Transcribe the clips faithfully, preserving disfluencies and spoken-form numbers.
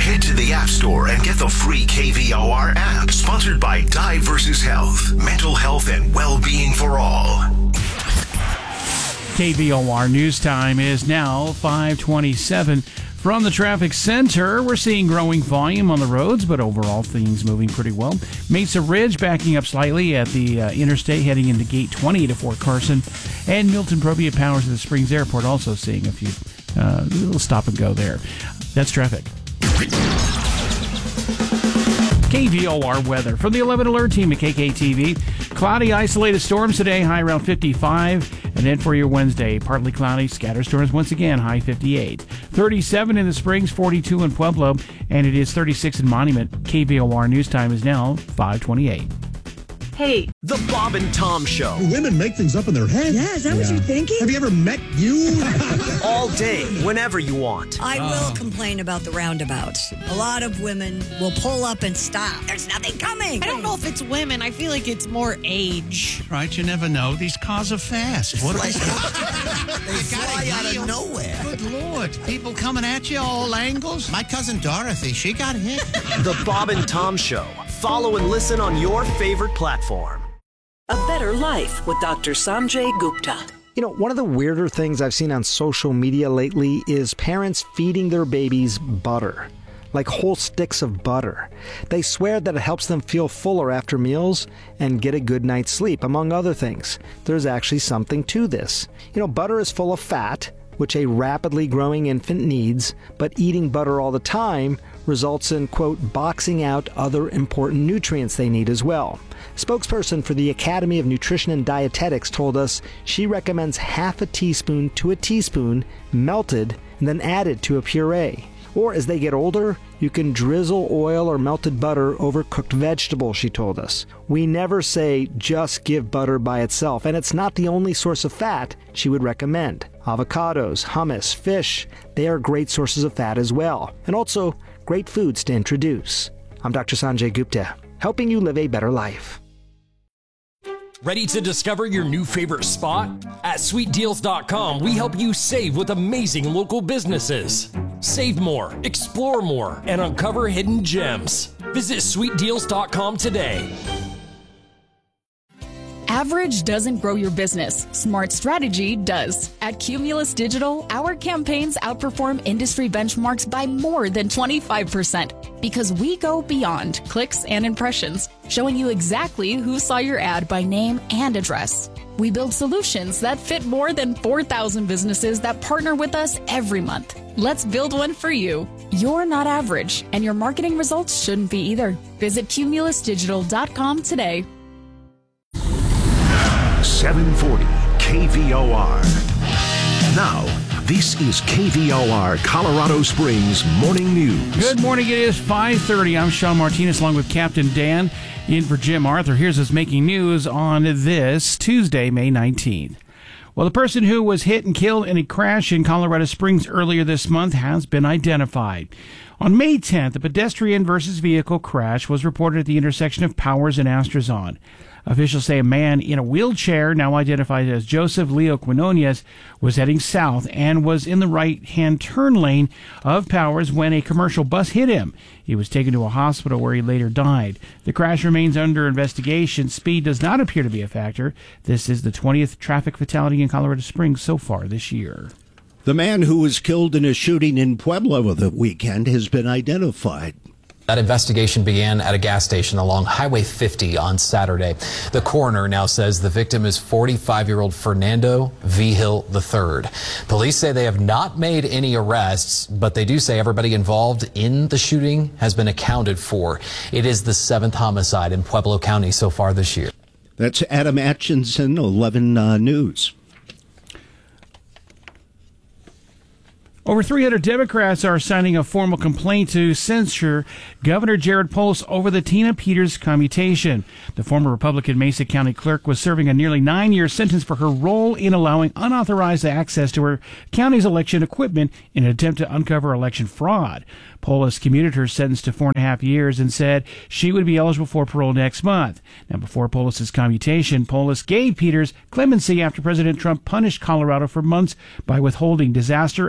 Head to the App Store and get the free K V O R app. Sponsored by Die versus Health. Mental health and well-being for all. K V O R News Time is now five twenty-seven. From the traffic center, we're seeing growing volume on the roads, but overall things moving pretty well. Mesa Ridge backing up slightly at the uh, interstate heading into Gate twenty to Fort Carson. And Milton Propia Powers at the Springs Airport also seeing a few uh, little stop and go there. That's traffic. K V O R weather from the eleven Alert Team at K K T V. Cloudy, isolated storms today, high around fifty-five. And then for your Wednesday, partly cloudy, scatter storms once again, high fifty-eight. thirty-seven in the Springs, forty-two in Pueblo, and it is thirty-six in Monument. K V O R News Time is now five twenty-eight. Hey. The Bob and Tom Show. Women make things up in their head. Yeah, is that yeah. what you're thinking? Have you ever met you? All day, whenever you want. I oh. will complain about the roundabouts. A lot of women will pull up and stop. There's nothing coming. I don't know if it's women. I feel like it's more age. Right, you never know. These cars are fast. What are they? They fly out of nowhere. Good Lord. People coming at you all angles. My cousin Dorothy, she got hit. The Bob and Tom Show. Follow and listen on your favorite platform. A Better Life with Doctor Sanjay Gupta. You know, one of the weirder things I've seen on social media lately is parents feeding their babies butter, like whole sticks of butter. They swear that it helps them feel fuller after meals and get a good night's sleep, among other things. There's actually something to this. You know, butter is full of fat, which a rapidly growing infant needs, but eating butter all the time results in, quote, boxing out other important nutrients they need as well. Spokesperson for the Academy of Nutrition and Dietetics told us she recommends half a teaspoon to a teaspoon melted and then added to a puree. Or as they get older, you can drizzle oil or melted butter over cooked vegetables, she told us. We never say just give butter by itself, and it's not the only source of fat she would recommend. Avocados, hummus, fish, they are great sources of fat as well, and also great foods to introduce. I'm Doctor Sanjay Gupta, helping you live a better life. Ready to discover your new favorite spot? At sweet deals dot com, we help you save with amazing local businesses. Save more, explore more, and uncover hidden gems. Visit sweet deals dot com today. Average doesn't grow your business. Smart strategy does. At Cumulus Digital, our campaigns outperform industry benchmarks by more than twenty-five percent because we go beyond clicks and impressions, showing you exactly who saw your ad by name and address. We build solutions that fit more than four thousand businesses that partner with us every month. Let's build one for you. You're not average, and your marketing results shouldn't be either. Visit cumulus digital dot com today. seven forty K V O R. Now, this is K V O R Colorado Springs Morning News. Good morning. It is five thirty. I'm Sean Martinez along with Captain Dan in for Jim Arthur. Here's us making news on this Tuesday, May nineteenth. Well, the person who was hit and killed in a crash in Colorado Springs earlier this month has been identified. On May tenth, a pedestrian versus vehicle crash was reported at the intersection of Powers and Astrazon. Officials say a man in a wheelchair, now identified as Joseph Leo Quinones, was heading south and was in the right-hand turn lane of Powers when a commercial bus hit him. He was taken to a hospital where he later died. The crash remains under investigation. Speed does not appear to be a factor. This is the twentieth traffic fatality in Colorado Springs so far this year. The man who was killed in a shooting in Pueblo over the weekend has been identified. That investigation began at a gas station along Highway fifty on Saturday. The coroner now says the victim is forty-five-year-old Fernando Vigil the third. Police say they have not made any arrests, but they do say everybody involved in the shooting has been accounted for. It is the seventh homicide in Pueblo County so far this year. That's Adam Atchinson, eleven uh, News. Over three hundred Democrats are signing a formal complaint to censure Governor Jared Polis over the Tina Peters commutation. The former Republican Mesa County clerk was serving a nearly nine-year sentence for her role in allowing unauthorized access to her county's election equipment in an attempt to uncover election fraud. Polis commuted her sentence to four and a half years and said she would be eligible for parole next month. Now, before Polis's commutation, Polis gave Peters clemency after President Trump punished Colorado for months by withholding disaster aid,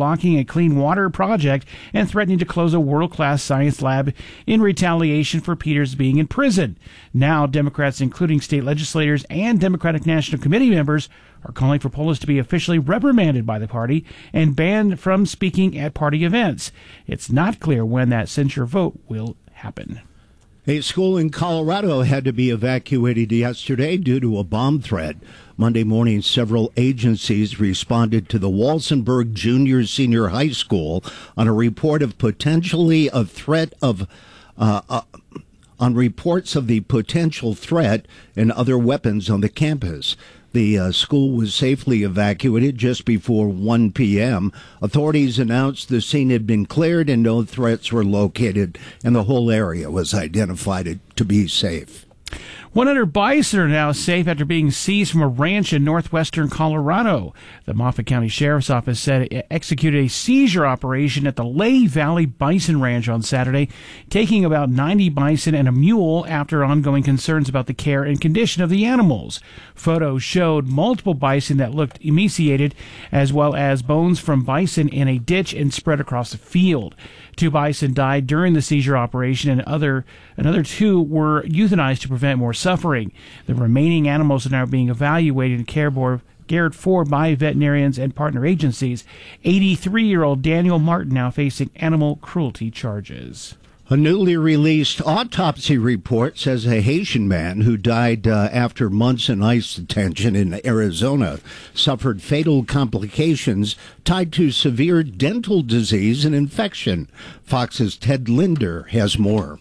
blocking a clean water project and threatening to close a world-class science lab in retaliation for Peters being in prison. Now, Democrats, including state legislators and Democratic National Committee members, are calling for Polis to be officially reprimanded by the party and banned from speaking at party events. It's not clear when that censure vote will happen. A school in Colorado had to be evacuated yesterday due to a bomb threat. Monday morning, several agencies responded to the Walsenburg Junior Senior High School on a report of potentially a threat of uh, uh, on reports of the potential threat and other weapons on the campus. The uh, school was safely evacuated just before one p.m. Authorities announced the scene had been cleared and no threats were located, and the whole area was identified to be safe. one hundred bison are now safe after being seized from a ranch in northwestern Colorado. The Moffat County Sheriff's Office said it executed a seizure operation at the Lehigh Valley Bison Ranch on Saturday, taking about ninety bison and a mule after ongoing concerns about the care and condition of the animals. Photos showed multiple bison that looked emaciated, as well as bones from bison in a ditch and spread across the field. Two bison died during the seizure operation, and other another two were euthanized to prevent more suffering. The remaining animals are now being evaluated and cared for by veterinarians and partner agencies. eighty-three-year-old Daniel Martin now facing animal cruelty charges. A newly released autopsy report says a Haitian man who died uh, after months in ICE detention in Arizona suffered fatal complications tied to severe dental disease and infection. Fox's Ted Linder has more.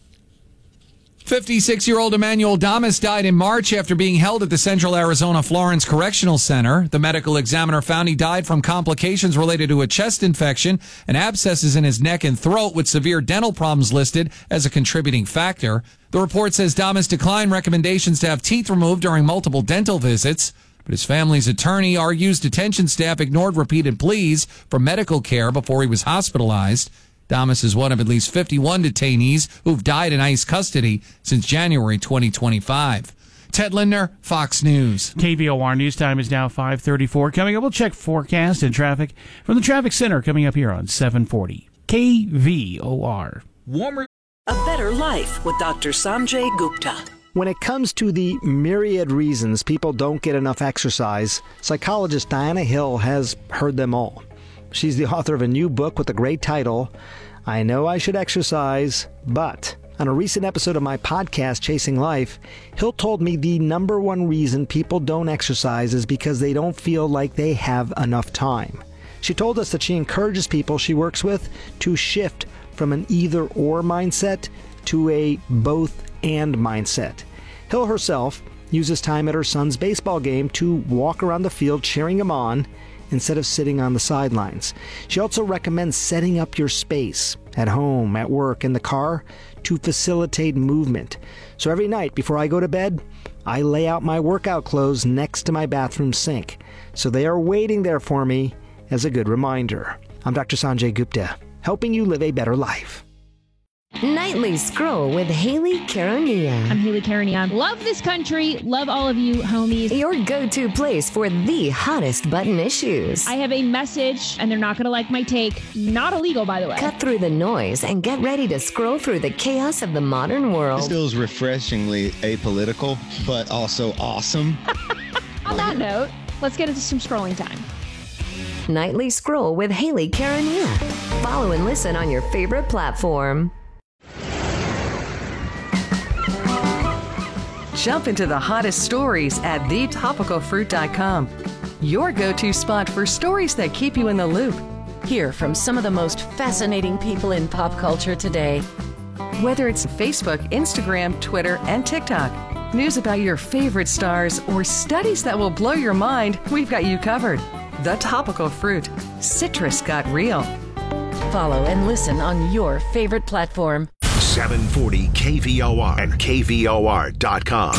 fifty-six-year-old Emmanuel Damas died in March after being held at the Central Arizona Florence Correctional Center. The medical examiner found he died from complications related to a chest infection and abscesses in his neck and throat, with severe dental problems listed as a contributing factor. The report says Damas declined recommendations to have teeth removed during multiple dental visits, but his family's attorney argues detention staff ignored repeated pleas for medical care before he was hospitalized. Damas is one of at least fifty-one detainees who've died in ICE custody since January twenty twenty-five. Ted Lindner, Fox News. K V O R News Time is now five thirty-four. Coming up, we'll check forecast and traffic from the Traffic Center coming up here on seven forty. K V O R. Warmer. A better life with Doctor Sanjay Gupta. When it comes to the myriad reasons people don't get enough exercise, psychologist Diana Hill has heard them all. She's the author of a new book with the great title, I Know I Should Exercise, But. On a recent episode of my podcast, Chasing Life, Hill told me the number one reason people don't exercise is because they don't feel like they have enough time. She told us that she encourages people she works with to shift from an either-or mindset to a both-and mindset. Hill herself uses time at her son's baseball game to walk around the field cheering him on instead of sitting on the sidelines. She also recommends setting up your space at home, at work, in the car to facilitate movement. So every night before I go to bed, I lay out my workout clothes next to my bathroom sink, so they are waiting there for me as a good reminder. I'm Doctor Sanjay Gupta, helping you live a better life. Nightly Scroll with Haley Karania. I'm Haley Karania. Love this country. Love all of you, homies. Your go-to place for the hottest button issues. I have a message, and they're not going to like my take. Not illegal, by the way. Cut through the noise and get ready to scroll through the chaos of the modern world. This feels refreshingly apolitical, but also awesome. On that note, let's get into some scrolling time. Nightly Scroll with Haley Karania. Follow and listen on your favorite platform. Jump into the hottest stories at the topical fruit dot com. Your go-to spot for stories that keep you in the loop. Hear from some of the most fascinating people in pop culture today. Whether it's Facebook, Instagram, Twitter, and TikTok, news about your favorite stars, or studies that will blow your mind, we've got you covered. The Topical Fruit. Citrus got real. Follow and listen on your favorite platform. seven forty K V O R and K V O R dot com.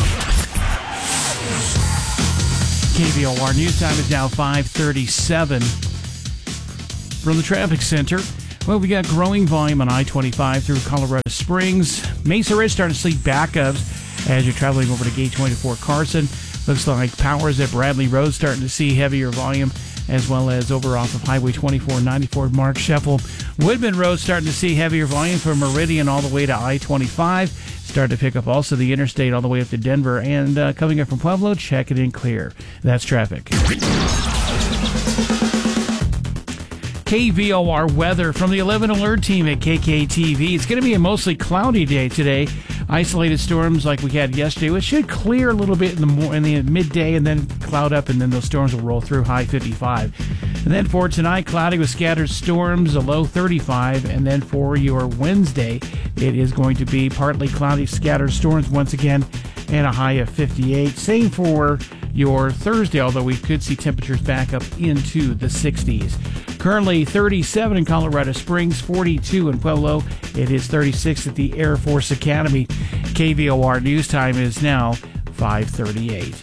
K V O R News Time is now five thirty-seven. From the Traffic Center, well, we got growing volume on I twenty-five through Colorado Springs. Mesa Ridge starting to see backups as you're traveling over to Gate twenty-four Carson. Looks like Powers at Bradley Road starting to see heavier volume as well as over off of Highway twenty-four ninety-four Mark Sheffel. Woodman Road starting to see heavier volume from Meridian all the way to I twenty-five. Starting to pick up also the interstate all the way up to Denver. And uh, coming up from Pueblo, check it in clear. That's traffic. K V O R weather from the eleven Alert team at K K T V. It's going to be a mostly cloudy day today. Isolated storms like we had yesterday. It should clear a little bit in the mo- in the midday and then cloud up, and then those storms will roll through, high fifty-five. And then for tonight, cloudy with scattered storms, a low thirty-five. And then for your Wednesday, it is going to be partly cloudy, scattered storms once again, and a high of fifty-eight. Same for your Thursday, although we could see temperatures back up into the sixties. Currently thirty-seven in Colorado Springs, forty-two in Pueblo. It is thirty-six at the Air Force Academy. K V O R news time is now five thirty-eight.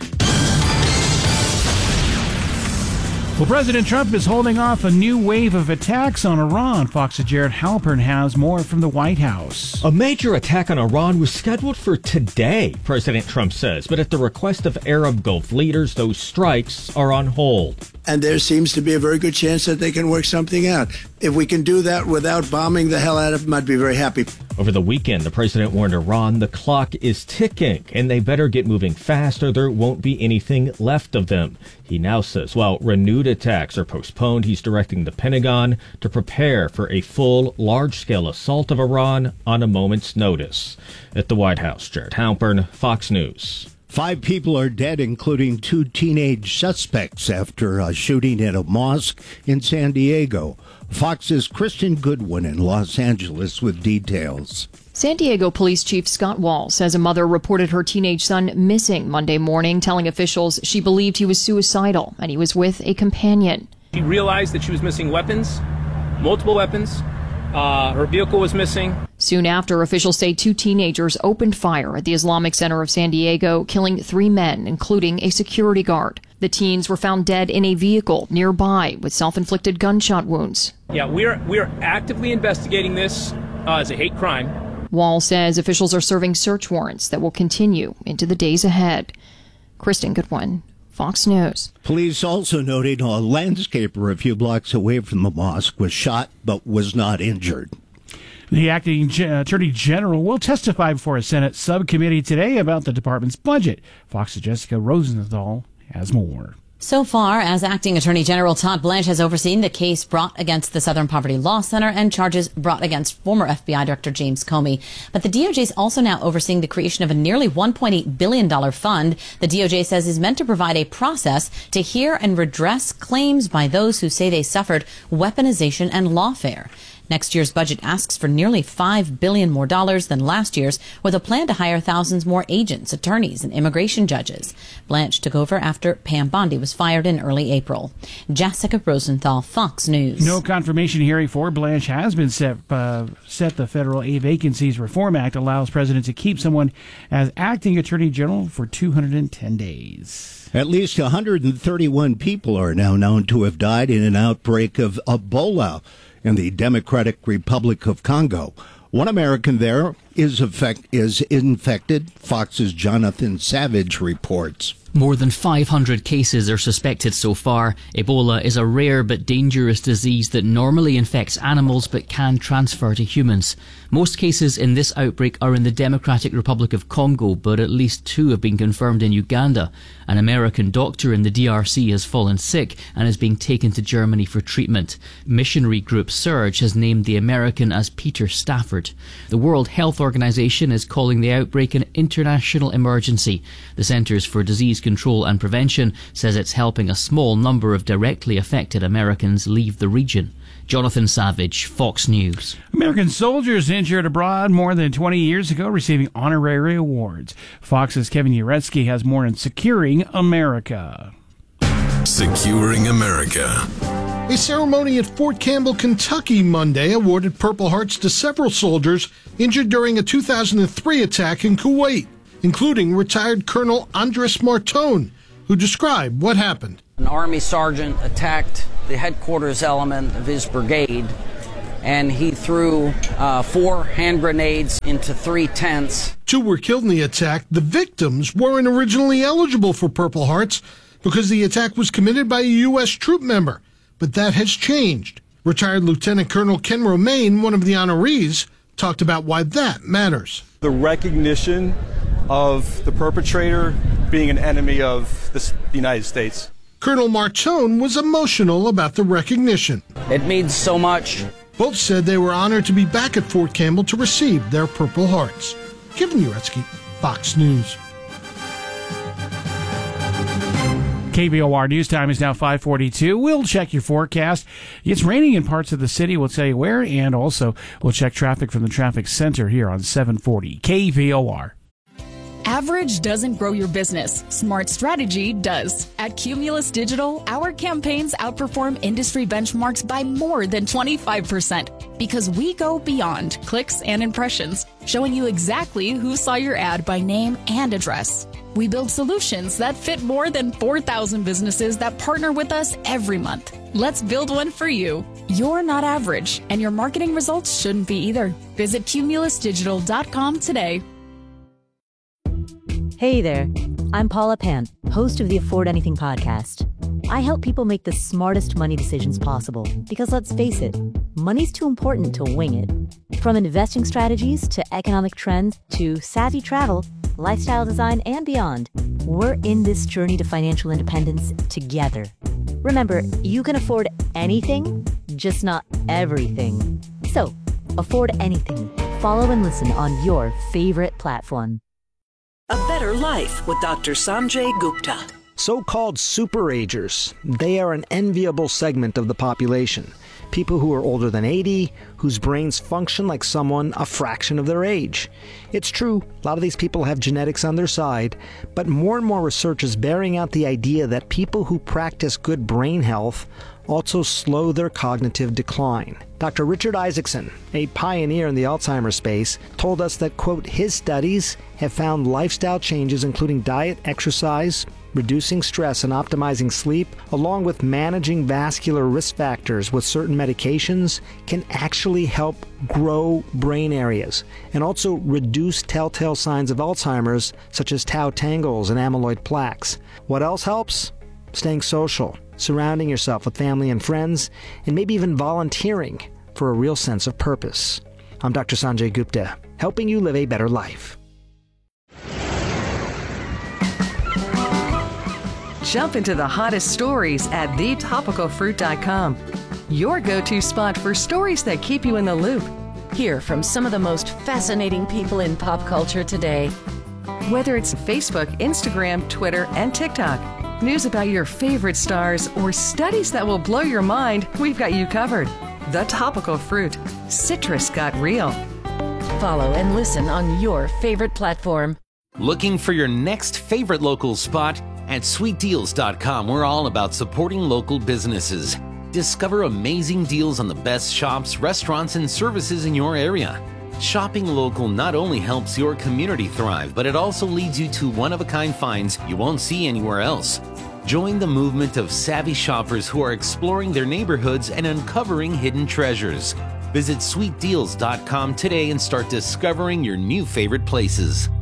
Well, President Trump is holding off a new wave of attacks on Iran. Fox's Jared Halpern has more from the White House. A major attack on Iran was scheduled for today, President Trump says, but at the request of Arab Gulf leaders, those strikes are on hold. And there seems to be a very good chance that they can work something out. If we can do that without bombing the hell out of them, I'd be very happy. Over the weekend, the president warned Iran the clock is ticking and they better get moving fast or there won't be anything left of them. He now says while renewed attacks are postponed, he's directing the Pentagon to prepare for a full, large-scale assault of Iran on a moment's notice. At the White House, Jared Halpern, Fox News. Five people are dead, including two teenage suspects after a shooting at a mosque in San Diego. Fox's Kristen Goodwin in Los Angeles with details. San Diego Police Chief Scott Wall says a mother reported her teenage son missing Monday morning, telling officials she believed he was suicidal and he was with a companion. She realized that she was missing weapons, multiple weapons. Uh, her vehicle was missing. Soon after, officials say two teenagers opened fire at the Islamic Center of San Diego, killing three men, including a security guard. The teens were found dead in a vehicle nearby with self-inflicted gunshot wounds. Yeah, we're we're actively investigating this uh, as a hate crime. Wall says officials are serving search warrants that will continue into the days ahead. Kristen Goodwin, Fox News. Police also noting a landscaper a few blocks away from the mosque was shot but was not injured. The acting G- Attorney General will testify before a Senate subcommittee today about the department's budget. Fox's Jessica Rosenthal has more. So far, as Acting Attorney General, Todd Blanche has overseen the case brought against the Southern Poverty Law Center and charges brought against former F B I Director James Comey. But the D O J is also now overseeing the creation of a nearly one point eight billion dollars fund the D O J says is meant to provide a process to hear and redress claims by those who say they suffered weaponization and lawfare. Next year's budget asks for nearly five billion dollars more dollars than last year's, with a plan to hire thousands more agents, attorneys, and immigration judges. Blanche took over after Pam Bondi was fired in early April. Jessica Rosenthal, Fox News. No confirmation hearing for Blanche has been set. Uh, set. The Federal Vacancies Reform Act allows President to keep someone as acting Attorney General for two hundred ten days. At least one hundred thirty-one people are now known to have died in an outbreak of Ebola in the Democratic Republic of Congo. One American there is, effect, is infected. Fox's Jonathan Savage reports. More than five hundred cases are suspected so far. Ebola is a rare but dangerous disease that normally infects animals but can transfer to humans. Most cases in this outbreak are in the Democratic Republic of Congo, but at least two have been confirmed in Uganda. An American doctor in the D R C has fallen sick and is being taken to Germany for treatment. Missionary group Surge has named the American as Peter Stafford. The World Health Organization is calling the outbreak an international emergency. The Centers for Disease Control and Prevention says it's helping a small number of directly affected Americans leave the region. Jonathan Savage, Fox News. American soldiers injured abroad more than twenty years ago receiving honorary awards. Fox's Kevin Uretsky has more on Securing America. Securing America. A ceremony at Fort Campbell, Kentucky Monday awarded Purple Hearts to several soldiers injured during a two thousand three attack in Kuwait, including retired Colonel Andres Martone, who described what happened. An Army sergeant attacked the headquarters element of his brigade, and he threw uh, four hand grenades into three tents. Two were killed in the attack. The victims weren't originally eligible for Purple Hearts. because the attack was committed by a U S troop member. But that has changed. Retired Lieutenant Colonel Ken Romaine, one of the honorees, talked about why that matters. The recognition of the perpetrator being an enemy of the United States. Colonel Martone was emotional about the recognition. It means so much. Both said they were honored to be back at Fort Campbell to receive their Purple Hearts. Kevin Uretsky, Fox News. K V O R News Time is now five forty-two. We'll check your forecast. It's raining in parts of the city. We'll tell you where, and also we'll check traffic from the traffic center here on seven forty K V O R. Average doesn't grow your business. Smart strategy does. At Cumulus Digital, our campaigns outperform industry benchmarks by more than twenty-five percent because we go beyond clicks and impressions, showing you exactly who saw your ad by name and address. We build solutions that fit more than four thousand businesses that partner with us every month. Let's build one for you. You're not average, and your marketing results shouldn't be either. Visit cumulus digital dot com today. Hey there, I'm Paula Pant, host of the Afford Anything podcast. I help people make the smartest money decisions possible because, let's face it, money's too important to wing it. From investing strategies to economic trends to savvy travel, lifestyle design, and beyond, we're in this journey to financial independence together. Remember, you can afford anything, just not everything. So, afford anything. Follow and listen on your favorite platform. A Better Life with Doctor Sanjay Gupta. So-called superagers. They are an enviable segment of the population. People who are older than eighty, whose brains function like someone a fraction of their age. It's true, a lot of these people have genetics on their side, but more and more research is bearing out the idea that people who practice good brain health also slow their cognitive decline. Doctor Richard Isaacson, a pioneer in the Alzheimer's space, told us that, quote, his studies have found lifestyle changes including diet, exercise, reducing stress and optimizing sleep, along with managing vascular risk factors with certain medications, can actually help grow brain areas and also reduce telltale signs of Alzheimer's such as tau tangles and amyloid plaques. What else helps? Staying social, surrounding yourself with family and friends, and maybe even volunteering for a real sense of purpose. I'm Doctor Sanjay Gupta, helping you live a better life. Jump into the hottest stories at the topical fruit dot com. Your go-to spot for stories that keep you in the loop. Hear from some of the most fascinating people in pop culture today. Whether it's Facebook, Instagram, Twitter, and TikTok, news about your favorite stars, or studies that will blow your mind, we've got you covered. The Topical Fruit. Citrus got real. Follow and listen on your favorite platform. Looking for your next favorite local spot? At sweet deals dot com, we're all about supporting local businesses. Discover amazing deals on the best shops, restaurants, and services in your area. Shopping local not only helps your community thrive, but it also leads you to one-of-a-kind finds you won't see anywhere else. Join the movement of savvy shoppers who are exploring their neighborhoods and uncovering hidden treasures. Visit sweet deals dot com today and start discovering your new favorite places.